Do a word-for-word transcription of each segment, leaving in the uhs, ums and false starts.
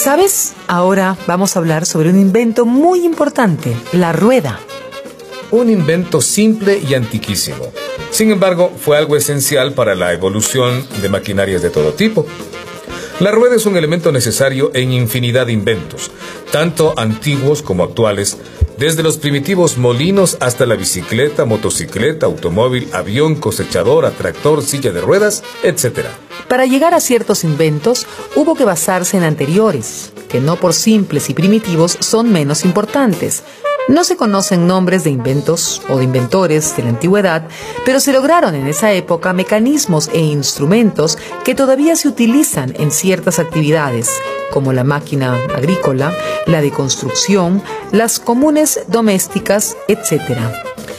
¿Sabes? Ahora vamos a hablar sobre un invento muy importante, la rueda. Un invento simple y antiquísimo. Sin embargo, fue algo esencial para la evolución de maquinarias de todo tipo. La rueda es un elemento necesario en infinidad de inventos, tanto antiguos como actuales, desde los primitivos molinos hasta la bicicleta, motocicleta, automóvil, avión, cosechadora, tractor, silla de ruedas, etcétera. Para llegar a ciertos inventos, hubo que basarse en anteriores, que no por simples y primitivos son menos importantes. No se conocen nombres de inventos o de inventores de la antigüedad, pero se lograron en esa época mecanismos e instrumentos que todavía se utilizan en ciertas actividades, como la máquina agrícola, la de construcción, las comunes domésticas, etcétera.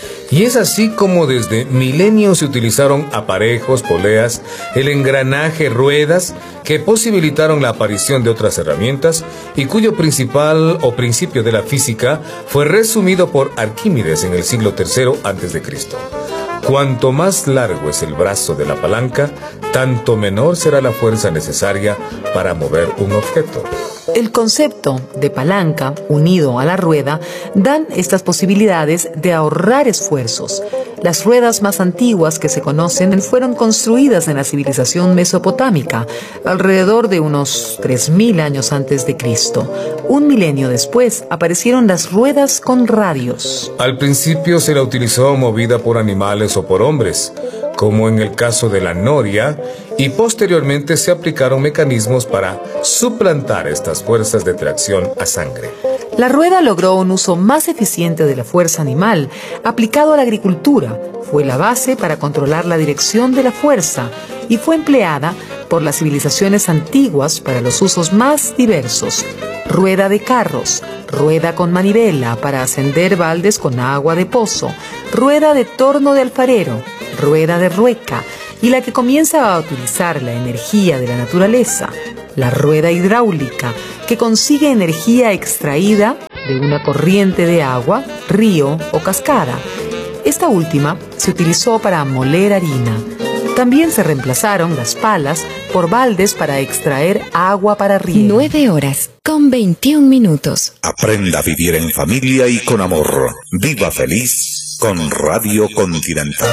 Y es así como desde milenios se utilizaron aparejos, poleas, el engranaje, ruedas, que posibilitaron la aparición de otras herramientas y cuyo principal o principio de la física fue resumido por Arquímedes en el siglo tercero antes de Cristo. Cuanto más largo es el brazo de la palanca, tanto menor será la fuerza necesaria para mover un objeto. El concepto de palanca unido a la rueda dan estas posibilidades de ahorrar esfuerzos. Las ruedas más antiguas que se conocen fueron construidas en la civilización mesopotámica, alrededor de unos tres mil años antes de Cristo. Un milenio después aparecieron las ruedas con radios. Al principio se la utilizó movida por animales o por hombres, como en el caso de la noria, y posteriormente se aplicaron mecanismos para suplantar estas fuerzas de tracción a sangre. La rueda logró un uso más eficiente de la fuerza animal, aplicado a la agricultura. Fue la base para controlar la dirección de la fuerza y fue empleada por las civilizaciones antiguas para los usos más diversos. Rueda de carros, rueda con manivela para ascender baldes con agua de pozo, rueda de torno de alfarero, rueda de rueca, y la que comienza a utilizar la energía de la naturaleza, la rueda hidráulica, que consigue energía extraída de una corriente de agua, río o cascada. Esta última se utilizó para moler harina. También se reemplazaron las palas por baldes para extraer agua para riego. Nueve horas con veintiún minutos. Aprenda a vivir en familia y con amor. Viva feliz con Radio Continental.